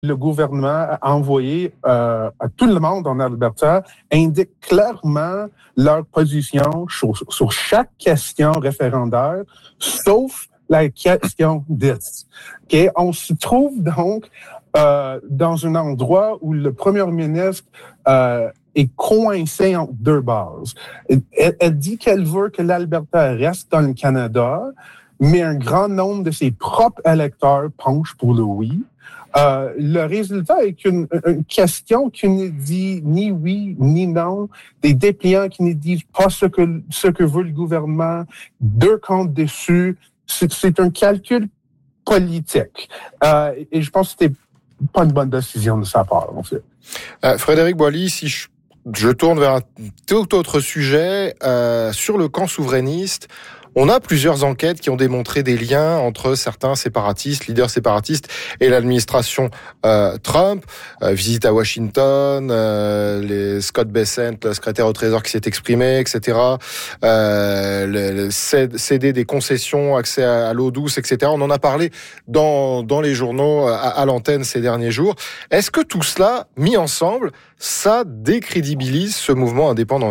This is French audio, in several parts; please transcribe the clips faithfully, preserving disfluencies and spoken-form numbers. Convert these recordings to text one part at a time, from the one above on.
le gouvernement a envoyé euh, à tout le monde en Alberta indique clairement leur position sur, sur chaque question référendaire, sauf la question dix. Okay? On se trouve donc euh, dans un endroit où le premier ministre euh, est coincé entre deux bases. Elle, elle dit qu'elle veut que l'Alberta reste dans le Canada, mais un grand nombre de ses propres électeurs penchent pour le oui. Euh, le résultat est qu'une une question qui ne dit ni oui ni non, des dépliants qui ne disent pas ce que ce que veut le gouvernement, deux comptes dessus. C'est, c'est un calcul politique. Euh, et je pense que c'était pas une bonne décision de sa part, en fait. Euh, Frédéric Boily, si je, je tourne vers un tout autre sujet, euh, sur le camp souverainiste, on a plusieurs enquêtes qui ont démontré des liens entre certains séparatistes, leaders séparatistes, et l'administration euh, Trump. Euh, visite à Washington, euh, les Scott Bessent, le secrétaire au Trésor qui s'est exprimé, et cetera. Euh, le, le céder des concessions, accès à, à l'eau douce, et cetera. On en a parlé dans dans les journaux à, à l'antenne ces derniers jours. Est-ce que tout cela, mis ensemble, ça décrédibilise ce mouvement indépendantiste ?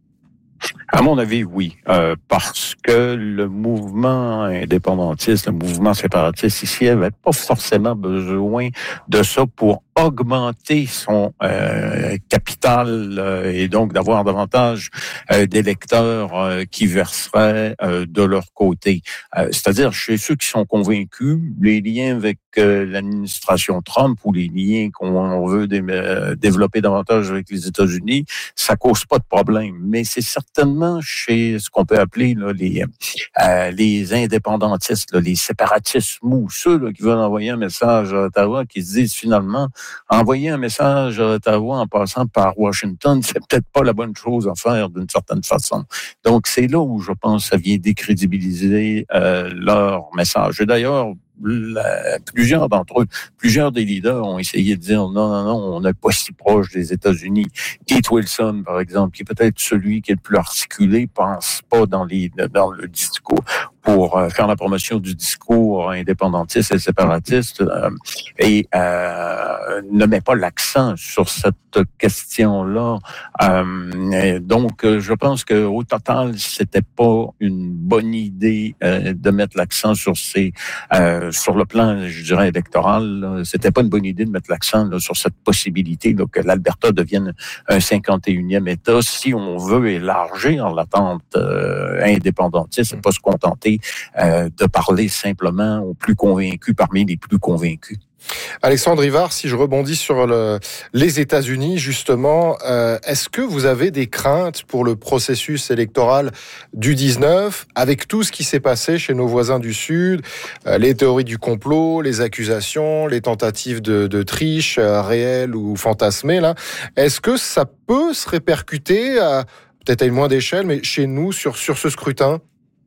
À mon avis, oui, euh, parce que le mouvement indépendantiste, le mouvement séparatiste ici, n'avait pas forcément besoin de ça pour augmenter son euh, capital euh, et donc d'avoir davantage euh, d'électeurs euh, qui verseraient euh, de leur côté. Euh, c'est-à-dire chez ceux qui sont convaincus, les liens avec euh, l'administration Trump ou les liens qu'on veut dé- euh, développer davantage avec les États-Unis, ça cause pas de problème. Mais c'est certainement chez ce qu'on peut appeler là, les euh, les indépendantistes, là, les séparatistes mous, ceux là, qui veulent envoyer un message à Ottawa, qui se disent finalement envoyer un message à Ottawa en passant par Washington, c'est peut-être pas la bonne chose à faire d'une certaine façon. Donc, c'est là où je pense que ça vient décrédibiliser euh, leur message. Et d'ailleurs, La, plusieurs d'entre eux, plusieurs des leaders ont essayé de dire non, non, non, on n'est pas si proche des États-Unis. Keith Wilson, par exemple, qui est peut-être celui qui est le plus articulé, pense pas dans les dans le discours pour euh, faire la promotion du discours indépendantiste et séparatiste euh, et euh, ne met pas l'accent sur cette question-là. Euh, donc, je pense que au total, c'était pas une bonne idée euh, de mettre l'accent sur ces euh, sur le plan, je dirais, électoral. Là, c'était pas une bonne idée de mettre l'accent là, sur cette possibilité là, que l'Alberta devienne un cinquante et unième État si on veut élargir l'attente euh, indépendantiste et pas se contenter euh, de parler simplement aux plus convaincus parmi les plus convaincus. Alexandre Rivard, si je rebondis sur le, les États-Unis, justement, euh, est-ce que vous avez des craintes pour le processus électoral du dix-neuf, avec tout ce qui s'est passé chez nos voisins du Sud, euh, les théories du complot, les accusations, les tentatives de, de triche euh, réelles ou fantasmées, là, est-ce que ça peut se répercuter, à, peut-être à une moindre échelle, mais chez nous, sur, sur ce scrutin ?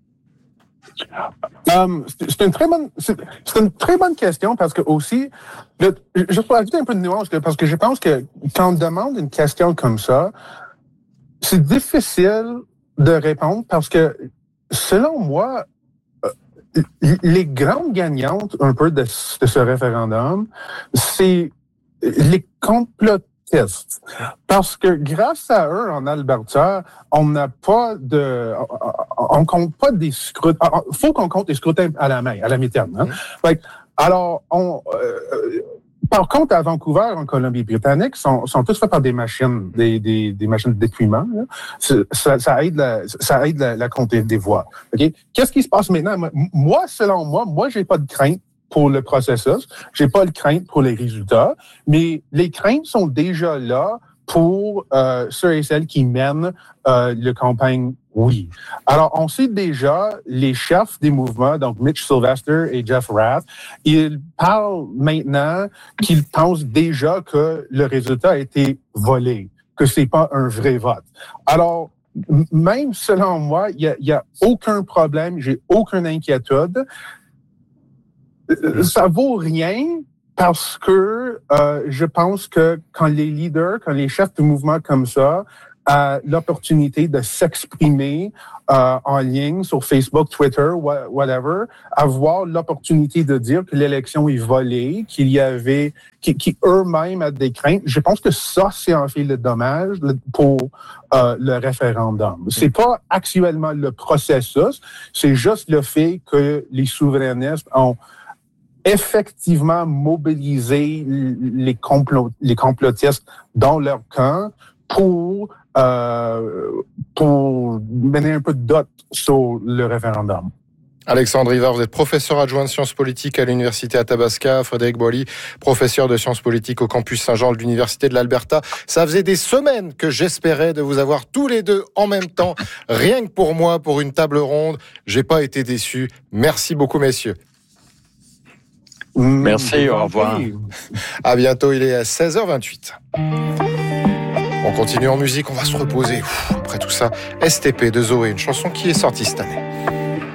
Um, c'est une très bonne, c'est, c'est une très bonne question parce que aussi, le, je peux ajouter un peu de nuance parce que je pense que quand on demande une question comme ça, c'est difficile de répondre parce que selon moi, les grandes gagnantes un peu de, de ce référendum, c'est les complotistes. Parce que grâce à eux, en Alberta, on n'a pas de, on compte pas des scrutins. Il faut qu'on compte des scrutins à la main, à la mi-terme. Hein? Fait, alors, on, euh, par contre, à Vancouver, en Colombie-Britannique, sont, sont tous faits par des machines, des, des, des machines d'écument. Ça, ça aide la, ça aide la, la compte des voix. Okay? Qu'est-ce qui se passe maintenant? Moi, selon moi, moi, j'ai pas de crainte pour le processus. J'ai pas de crainte pour les résultats, mais les craintes sont déjà là pour euh, ceux et celles qui mènent euh, la campagne oui. Alors, on sait déjà les chefs des mouvements, donc Mitch Sylvester et Jeff Rath, ils parlent maintenant qu'ils pensent déjà que le résultat a été volé, que c'est pas un vrai vote. Alors, même selon moi, il y a, y a aucun problème, j'ai aucune inquiétude. Ça vaut rien parce que euh, je pense que quand les leaders, quand les chefs de mouvements comme ça à l'opportunité de s'exprimer euh, en ligne sur Facebook, Twitter, whatever, avoir l'opportunité de dire que l'élection est volée, qu'il y avait, qui, qui eux-mêmes ont des craintes. Je pense que ça, c'est en fait le dommage pour euh, le référendum. C'est pas actuellement le processus, c'est juste le fait que les souverainistes ont effectivement mobiliser les, complot, les complotistes dans leur camp pour, euh, pour mener un peu de dot sur le référendum. Alexandre Rivard, vous êtes professeur adjoint de sciences politiques à l'Université Athabasca. Frédéric Boily, professeur de sciences politiques au campus Saint-Jean de l'Université de l'Alberta. Ça faisait des semaines que j'espérais de vous avoir tous les deux en même temps, rien que pour moi, pour une table ronde. J'ai pas été déçu. Merci beaucoup, messieurs. Merci, au revoir. À bientôt, il est à seize heures vingt-huit. On continue en musique, on va se reposer. Ouh, après tout ça, S T P de Zoé, une chanson qui est sortie cette année.